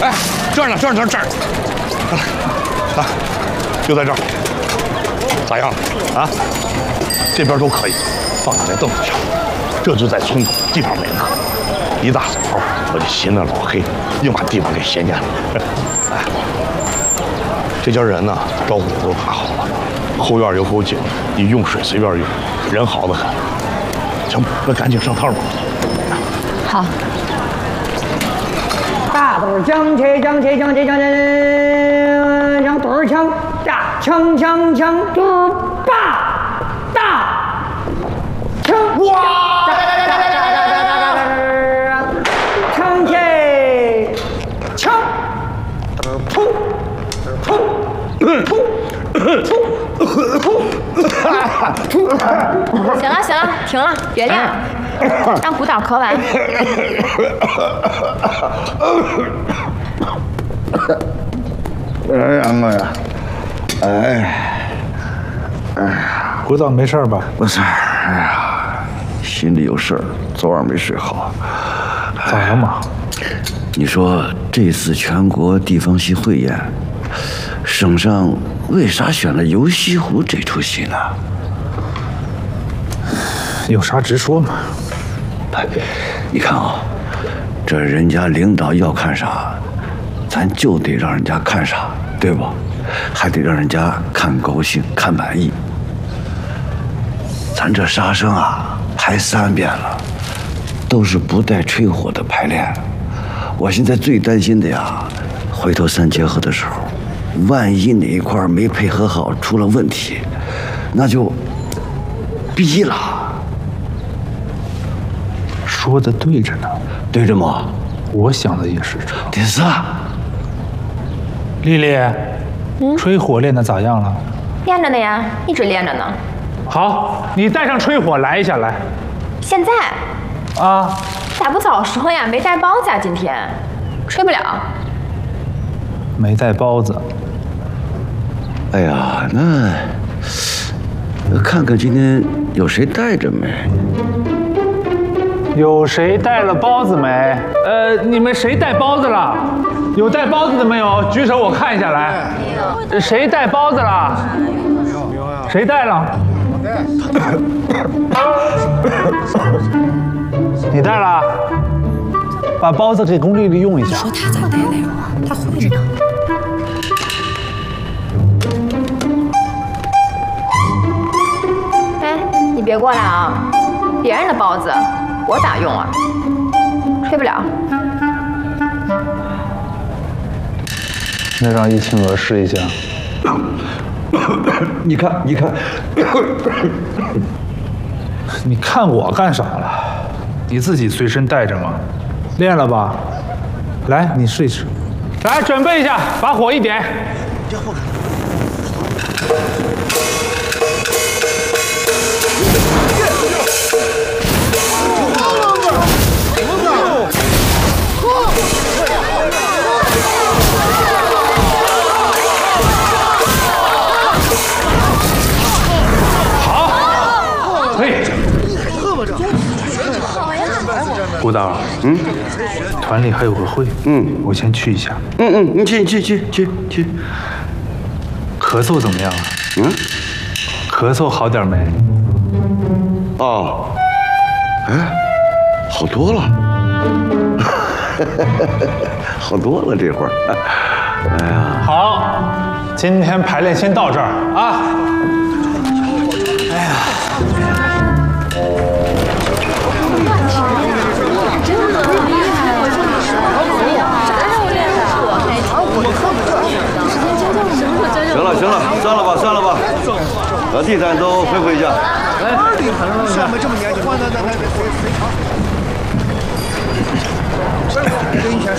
哎，这儿呢，这儿，啊，就在这儿，咋样啊？这边都可以，放在那凳子上。这就在村头，地方没了。一大早我就寻思老黑又把地方给闲见了。哎，这家人呢招呼我都看好了，后院有口井，你用水随便用，人好得很。行，那赶紧上套吧。 好。 大肚将切将对儿枪，炸枪对儿把大枪哇！枪切枪，噗。 行了，停了，别练了，让鼓捣咳完。 杨哥呀， 鼓捣没事吧？ 没事。哎呀，心里有事儿，昨晚没睡好。 咋了嘛？ 你说这次全国地方戏汇演，省上为啥选了游西湖这出戏呢？ 有啥直说嘛。 你看啊，这人家领导要看啥，咱就得让人家看啥，对不？还得让人家看高兴、看满意。咱这杀生啊，排3遍了，都是不带吹火的排练。我现在最担心的呀，回头3结合的时候，万一哪一块没配合好，出了问题，那就逼了。 说的对着呢， 对着吗？ 我想的也是这。 第四， 丽丽，吹火练的咋样了？ 练着呢呀，一直练着呢。 好，你带上吹火来一下来。 现在？ 啊？ 咋不早说呀？没带包子啊，今天吹不了。 没带包子。 哎呀，那看看今天有谁带着没？ 有谁带了包子没？你们谁带包子了？有带包子的没有？举手我看一下来。谁带包子了？谁带了？你带了？把包子给龚丽丽用一下。 说他咋带的呀？他会着呢。 哎，你别过来啊！别人的包子我咋用啊？吹不了。 那让易清娥试一下。 你看， 你看我干啥了？你自己随身带着吗？练了吧？来，你试一试。来，准备一下，把火一点。可以。鼓捣，团里还有个会，我先去一下。 你去。 咳嗽怎么样啊？咳嗽好点没？ 哦，哎，好多了，好多了这会儿。哎呀， 好，今天排练先到这儿啊。 行了，算了吧，把地毯都恢一下。 来，上面这么年轻，那谁唱？跟以前